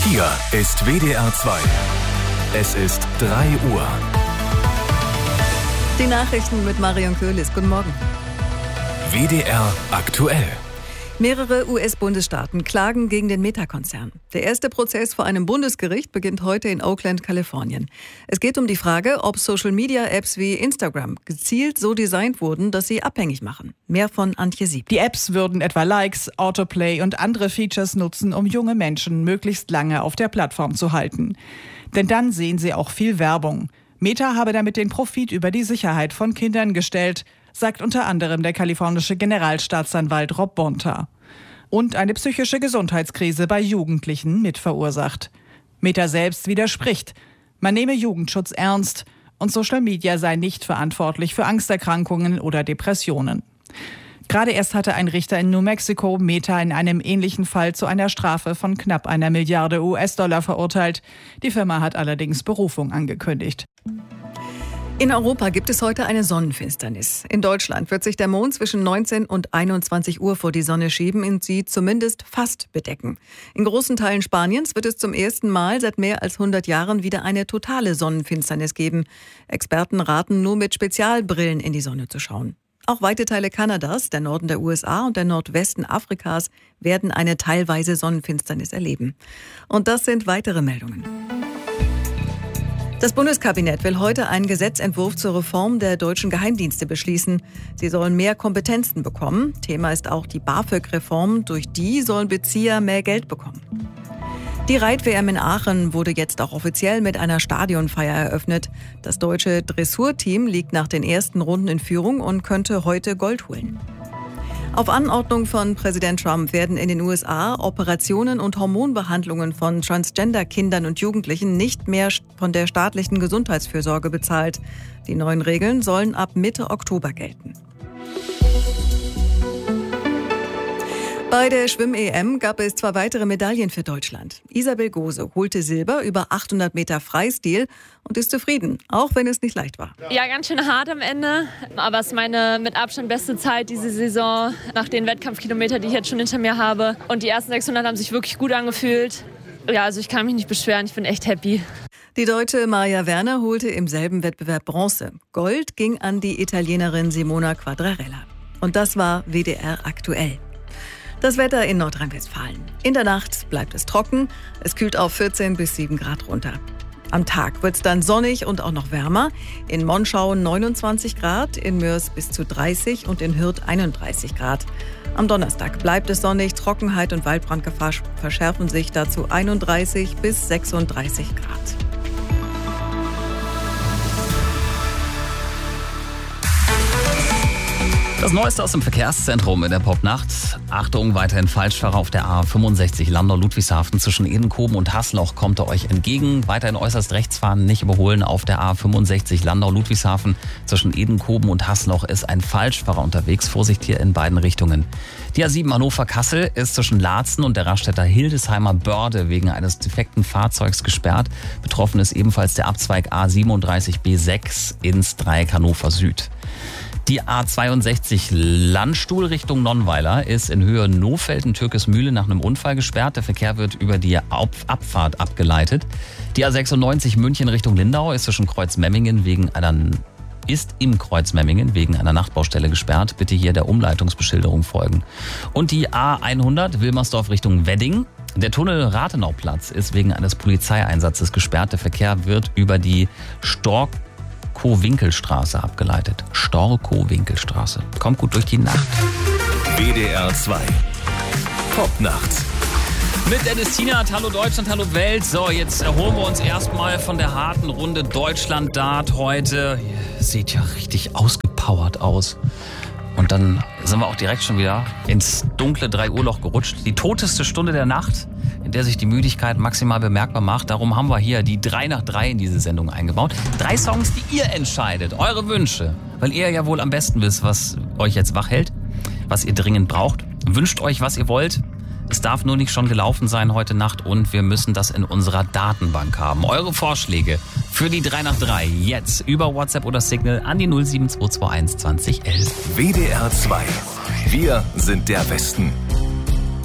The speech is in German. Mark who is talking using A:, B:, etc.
A: Hier ist WDR 2. Es ist 3 Uhr.
B: Die Nachrichten mit Marion Köhlis. Guten Morgen.
A: WDR aktuell.
B: Mehrere US-Bundesstaaten klagen gegen den Meta-Konzern. Der erste Prozess vor einem Bundesgericht beginnt heute in Oakland, Kalifornien. Es geht um die Frage, ob Social-Media-Apps wie Instagram gezielt so designt wurden, dass sie abhängig machen. Mehr von Antje Sieb.
C: Die Apps würden etwa Likes, Autoplay und andere Features nutzen, um junge Menschen möglichst lange auf der Plattform zu halten. Denn dann sehen sie auch viel Werbung. Meta habe damit den Profit über die Sicherheit von Kindern gestellt, sagt unter anderem der kalifornische Generalstaatsanwalt Rob Bonta. Und eine psychische Gesundheitskrise bei Jugendlichen mit verursacht. Meta selbst widerspricht. Man nehme Jugendschutz ernst und Social Media sei nicht verantwortlich für Angsterkrankungen oder Depressionen. Gerade erst hatte ein Richter in New Mexico Meta in einem ähnlichen Fall zu einer Strafe von knapp 1 Milliarde US-Dollar verurteilt. Die Firma hat allerdings Berufung angekündigt.
B: In Europa gibt es heute eine Sonnenfinsternis. In Deutschland wird sich der Mond zwischen 19 und 21 Uhr vor die Sonne schieben und sie zumindest fast bedecken. In großen Teilen Spaniens wird es zum ersten Mal seit mehr als 100 Jahren wieder eine totale Sonnenfinsternis geben. Experten raten, nur mit Spezialbrillen in die Sonne zu schauen. Auch weite Teile Kanadas, der Norden der USA und der Nordwesten Afrikas werden eine teilweise Sonnenfinsternis erleben. Und das sind weitere Meldungen. Das Bundeskabinett will heute einen Gesetzentwurf zur Reform der deutschen Geheimdienste beschließen. Sie sollen mehr Kompetenzen bekommen. Thema ist auch die BAföG-Reform. Durch die sollen Bezieher mehr Geld bekommen. Die Reit-WM in Aachen wurde jetzt auch offiziell mit einer Stadionfeier eröffnet. Das deutsche Dressurteam liegt nach den ersten Runden in Führung und könnte heute Gold holen. Auf Anordnung von Präsident Trump werden in den USA Operationen und Hormonbehandlungen von Transgender-Kindern und Jugendlichen nicht mehr von der staatlichen Gesundheitsfürsorge bezahlt. Die neuen Regeln sollen ab Mitte Oktober gelten. Bei der Schwimm-EM gab es 2 weitere Medaillen für Deutschland. Isabel Gose holte Silber über 800 Meter Freistil und ist zufrieden, auch wenn es nicht leicht war.
D: Ja, ganz schön hart am Ende, aber es ist meine mit Abstand beste Zeit diese Saison nach den Wettkampfkilometern, die ich jetzt schon hinter mir habe. Und die ersten 600 haben sich wirklich gut angefühlt. Ja, also ich kann mich nicht beschweren, ich bin echt happy.
B: Die Deutsche Maja Werner holte im selben Wettbewerb Bronze. Gold ging an die Italienerin Simona Quadrarella. Und das war WDR aktuell. Das Wetter in Nordrhein-Westfalen. In der Nacht bleibt es trocken. Es kühlt auf 14 bis 7 Grad runter. Am Tag wird es dann sonnig und auch noch wärmer. In Monschau 29 Grad, in Mörs bis zu 30 und in Hürth 31 Grad. Am Donnerstag bleibt es sonnig. Trockenheit und Waldbrandgefahr verschärfen sich dazu 31 bis 36 Grad.
E: Das Neueste aus dem Verkehrszentrum in der Popnacht. Achtung, weiterhin Falschfahrer auf der A65 Landau-Ludwigshafen zwischen Edenkoben und Hasloch kommt er euch entgegen. Weiterhin äußerst rechts fahren, nicht überholen auf der A65 Landau-Ludwigshafen zwischen Edenkoben und Hasloch ist ein Falschfahrer unterwegs. Vorsicht hier in beiden Richtungen. Die A7 Hannover-Kassel ist zwischen Laatzen und der Raststätter Hildesheimer Börde wegen eines defekten Fahrzeugs gesperrt. Betroffen ist ebenfalls der Abzweig A37B6 ins Dreieck Hannover Süd. Die A62 Landstuhl Richtung Nonnweiler ist in Höhe Nohfelden-Türkesmühle nach einem Unfall gesperrt. Der Verkehr wird über die Abfahrt abgeleitet. Die A96 München Richtung Lindau ist zwischen Kreuzmemmingen im Kreuzmemmingen wegen einer Nachtbaustelle gesperrt. Bitte hier der Umleitungsbeschilderung folgen. Und die A100 Wilmersdorf Richtung Wedding. Der Tunnel-Rathenauplatz ist wegen eines Polizeieinsatzes gesperrt. Der Verkehr wird über die Storkow-Winkelstraße abgeleitet. Storkow-Winkelstraße. Kommt gut durch die Nacht.
A: WDR 2. Popnacht.
E: Mit Dennis Tienert, hallo Deutschland, hallo Welt. So, jetzt erholen wir uns erstmal von der harten Runde Deutschland-Dart heute. Sieht ja richtig ausgepowert aus. Und dann sind wir auch direkt schon wieder ins dunkle 3-Uhr-Loch gerutscht. Die toteste Stunde der Nacht, in der sich die Müdigkeit maximal bemerkbar macht. Darum haben wir hier die 3 nach 3 in diese Sendung eingebaut. 3 Songs, die ihr entscheidet, eure Wünsche. Weil ihr ja wohl am besten wisst, was euch jetzt wach hält, was ihr dringend braucht. Wünscht euch, was ihr wollt. Es darf nur nicht schon gelaufen sein heute Nacht und wir müssen das in unserer Datenbank haben. Eure Vorschläge für die 3 nach 3 jetzt über WhatsApp oder Signal an die 07221 2011.
A: WDR 2. Wir sind der Westen.